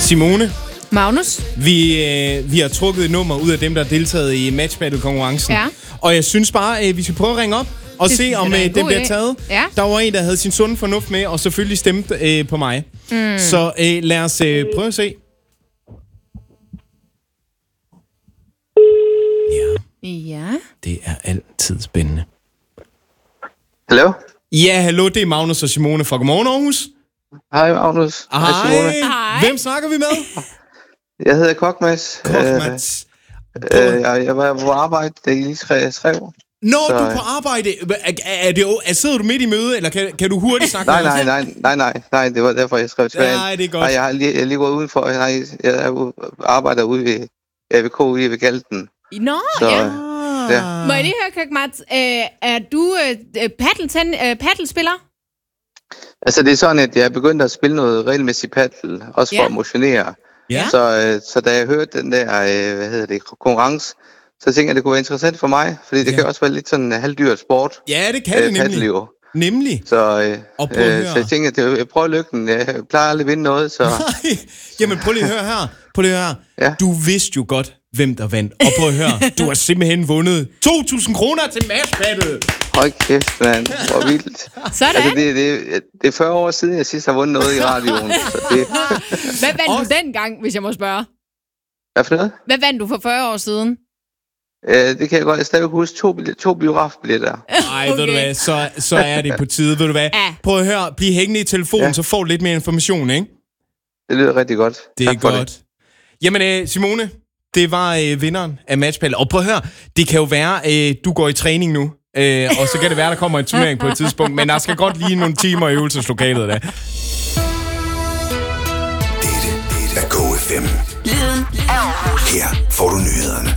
Simone. Magnus. Vi har trukket et nummer ud af dem, der har deltaget i Match Battle-konkurrencen. Ja. Og jeg synes bare, vi skal prøve at ringe op og se, om den bliver taget. Ja. Der var en, der havde sin sunde fornuft med, og selvfølgelig stemte på mig. Så lad os prøve at se. Ja. Det er altid spændende. Hallo? Ja, hallo, det er Magnus og Simone fra Godmorgen Aarhus. Hej Magnus. Hej. Hej. Hvem snakker vi med? Jeg hedder Kokmas. Kokmas. Jeg var på arbejde i lige 3 år. Nå, du er på arbejde. Sidder du midt i møde, eller kan du hurtigt snakke med os? Nej, det var derfor, jeg skrev til jer. Nej, det er godt. Nej, jeg har lige gået udenfor. Jeg arbejder ude ved AVK ude ved Galten. Nå, så, ja. Ja. Må jeg lige høre, Mats, er du paddelspiller? Altså, det er sådan, at jeg er begyndt at spille noget regelmæssigt paddel, også for at motionere. Ja. Så da jeg hørte den der, konkurrence, så tænkte jeg, det kunne være interessant for mig, fordi det kan også være lidt sådan en halvdyrt sport. Ja, det kan det nemlig. Nemlig. Så jeg tænkte, at jeg prøver lykken. Jeg plejer aldrig at vinde noget, så... Nej. Jamen, prøv lige at høre her. Ja. Du vidste jo godt, hvem der vandt. Og prøv at høre, du har simpelthen vundet 2.000 kroner til Match Battle. Hold kæft, mand. Hvor vildt. Sådan. Altså, det er 40 år siden, jeg sidst har vundet noget i radioen. Så det... Hvad vandt du dengang, hvis jeg må spørge? Hvad for noget? Hvad vandt du for 40 år siden? Det kan jeg godt. Jeg stadig huske 2 biografbilletter. Nej, okay. Ved du hvad, så er det på tide, ved du hvad. Ja. Prøv at høre, bliv hængende i telefonen, så får du lidt mere information, ikke? Det lyder rigtig godt. Det er godt. Jamen, Simone, det var vinderen af Match Battle. Og prøv at høre, det kan jo være, du går i træning nu, og så kan det være, der kommer en turnering på et tidspunkt, men der skal godt lige nogle timer i øvelseslokalet da. Dette er KFM. Lyden af Aarhus. Her får du nyhederne.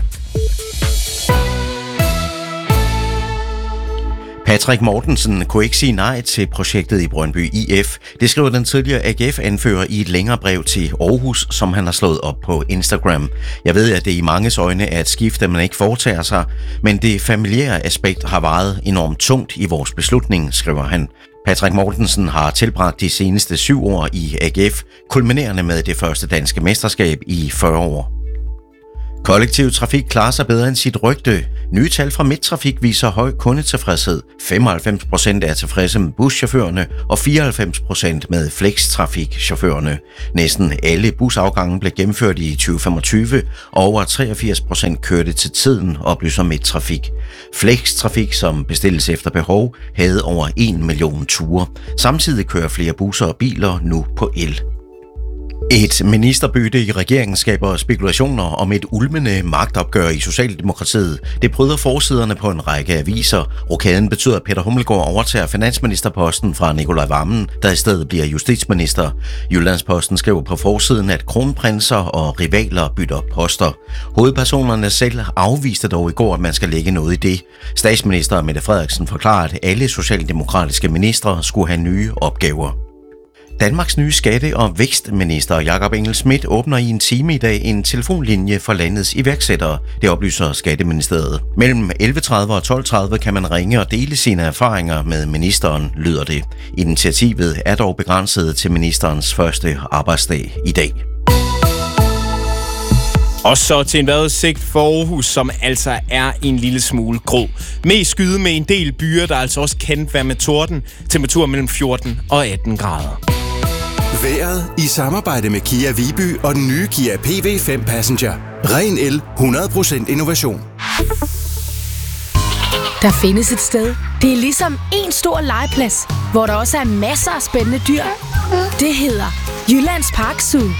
Patrick Mortensen kunne ikke sige nej til projektet i Brøndby IF. Det skriver den tidligere AGF-anfører i et længere brev til Aarhus, som han har slået op på Instagram. Jeg ved, at det i manges øjne er et skift, man ikke foretager sig, men det familiære aspekt har vejet enormt tungt i vores beslutning, skriver han. Patrick Mortensen har tilbragt de seneste 7 år i AGF, kulminerende med det første danske mesterskab i 40 år. Kollektiv trafik klarer sig bedre end sit rygte. Nye tal fra Midttrafik viser høj kundetilfredshed. 95% er tilfredse med buschaufførerne og 94% med flextrafikchaufførerne. Næsten alle busafgange blev gennemført i 2025, og over 83% kørte til tiden, oplyser Midttrafik. Flextrafik, som bestilles efter behov, havde over 1 million ture. Samtidig kører flere busser og biler nu på el. Et ministerbytte i regeringen skaber spekulationer om et ulmende magtopgør i Socialdemokratiet. Det bryder forsiderne på en række aviser. Rokaden betyder, at Peter Hummelgaard overtager finansministerposten fra Nicolai Wammen, der i stedet bliver justitsminister. Jyllandsposten skriver på forsiden, at kronprinser og rivaler bytter poster. Hovedpersonerne selv afviste dog i går, at man skal lægge noget i det. Statsminister Mette Frederiksen forklarer, at alle socialdemokratiske ministre skulle have nye opgaver. Danmarks nye skatte- og vækstminister Jakob Engel-Schmidt åbner i en time i dag en telefonlinje for landets iværksættere. Det oplyser Skatteministeriet. Mellem 11.30 og 12.30 kan man ringe og dele sine erfaringer med ministeren, lyder det. Initiativet er dog begrænset til ministerens første arbejdsdag i dag. Og så til en vejrudsigt for Aarhus, som altså er en lille smule grå. Mest skyde med en del byer, der altså også kan være med torden. Temperatur mellem 14 og 18 grader. Vejret i samarbejde med Kia Viby og den nye Kia PV5 Passenger. Ren el, 100% innovation. Der findes et sted. Det er ligesom en stor legeplads, hvor der også er masser af spændende dyr. Det hedder Jyllands Park Zoo.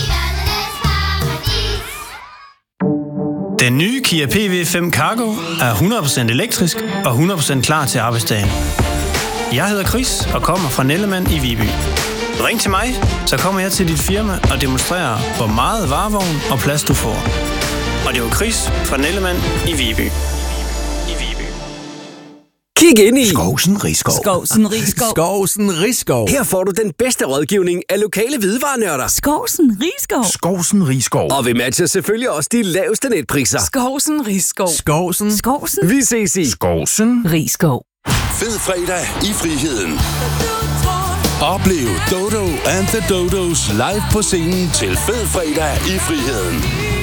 Den nye Kia PV5 Cargo er 100% elektrisk og 100% klar til arbejdsdagen. Jeg hedder Chris og kommer fra Nellemann i Viby. Ring til mig, så kommer jeg til dit firma og demonstrerer, hvor meget varevogn og plads du får. Og det var Chris fra Nellemann i Viby. Kig ind i Skovsen Rigskov. Skovsen Rigskov. Her får du den bedste rådgivning af lokale hvidevarenørder. Skovsen Rigskov. Skovsen Rigskov. Og vi matcher selvfølgelig også de laveste netpriser. Skovsen Rigskov. Skovsen. Vi ses i Skovsen Rigskov. Fed fredag i friheden. Oplev Dodo and the Dodos live på scenen til Fed Fredag i Friheden.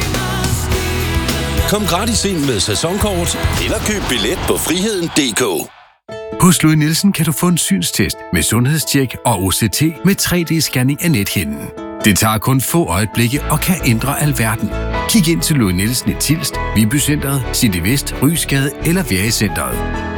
Kom gratis ind med sæsonkort, eller køb billet på friheden.dk. Hos Louis Nielsen kan du få en synstest med sundhedstjek og OCT med 3D-scanning af nethinden. Det tager kun få øjeblikke og kan ændre alverden. Kig ind til Louis Nielsen i Tilst, Viby Centret, City Vest, Rysgade eller Værecentret.